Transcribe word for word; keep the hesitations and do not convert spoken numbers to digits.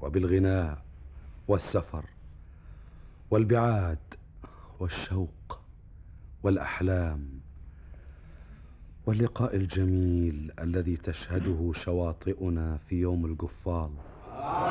وبالغناء والسفر والبعاد والشوق والأحلام واللقاء الجميل الذي تشهده شواطئنا في يوم القفال.